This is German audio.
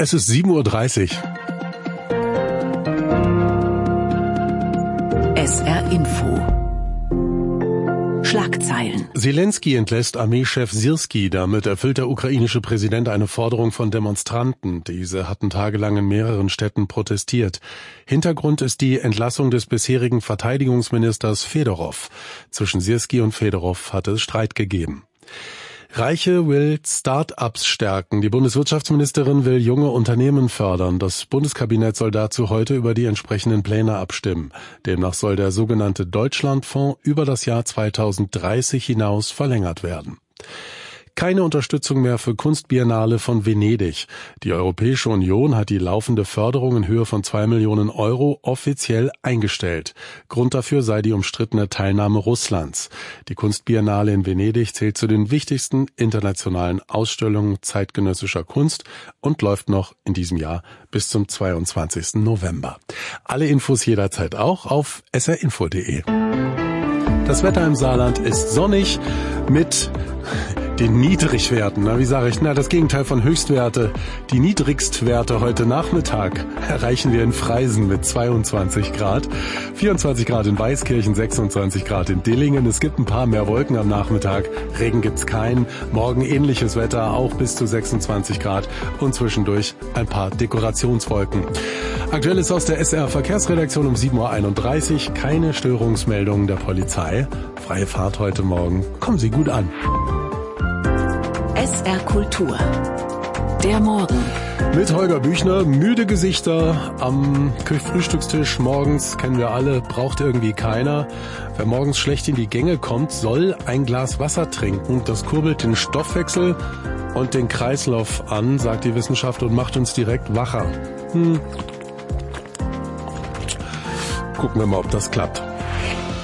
Es ist 7:30 Uhr. SR Info. Schlagzeilen. Selenskyj entlässt Armeechef Syrskij. Damit erfüllt der ukrainische Präsident eine Forderung von Demonstranten. Diese hatten tagelang in mehreren Städten protestiert. Hintergrund ist die Entlassung des bisherigen Verteidigungsministers Fedorov. Zwischen Syrskij und Fedorov hatte es Streit gegeben. Reiche will Start-ups stärken. Die Bundeswirtschaftsministerin will junge Unternehmen fördern. Das Bundeskabinett soll dazu heute über die entsprechenden Pläne abstimmen. Demnach soll der sogenannte Deutschlandfonds über das Jahr 2030 hinaus verlängert werden. Keine Unterstützung mehr für Kunstbiennale von Venedig. Die Europäische Union hat die laufende Förderung in Höhe von 2 Millionen Euro offiziell eingestellt. Grund dafür sei die umstrittene Teilnahme Russlands. Die Kunstbiennale in Venedig zählt zu den wichtigsten internationalen Ausstellungen zeitgenössischer Kunst und läuft noch in diesem Jahr bis zum 22. November. Alle Infos jederzeit auch auf srinfo.de. Das Wetter im Saarland ist sonnig mit den Niedrigwerten. Wie sage ich? Das Gegenteil von Höchstwerte. Die Niedrigstwerte heute Nachmittag erreichen wir in Freisen mit 22 Grad, 24 Grad in Weißkirchen, 26 Grad in Dillingen. Es gibt ein paar mehr Wolken am Nachmittag. Regen gibt's keinen. Morgen ähnliches Wetter, auch bis zu 26 Grad und zwischendurch ein paar Dekorationswolken. Aktuell ist aus der SR Verkehrsredaktion um 7:31 Uhr keine Störungsmeldungen der Polizei. Freie Fahrt heute Morgen. Kommen Sie gut an. SR Kultur. Der Morgen. Mit Holger Büchner, müde Gesichter am Frühstückstisch morgens, kennen wir alle, braucht irgendwie keiner. Wer morgens schlecht in die Gänge kommt, soll ein Glas Wasser trinken. Das kurbelt den Stoffwechsel und den Kreislauf an, sagt die Wissenschaft, und macht uns direkt wacher. Gucken wir mal, ob das klappt.